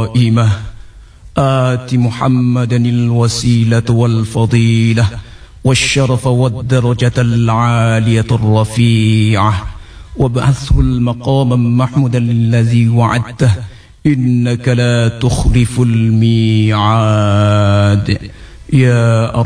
قائمة آت محمدا الوسيلة والفضيلة والشرف والدرجة العالية الرفيعة وابعثه المقام محمودا الذي وعدته إنك لا تخلف الميعاد يا